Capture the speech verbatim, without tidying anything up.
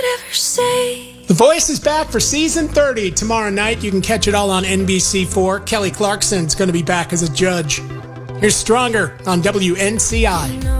could ever say. The Voice is back for season thirty tomorrow night. You can catch it all on N B C four. Kelly Clarkson's going to be back as a judge. Here's Stronger on W N C I.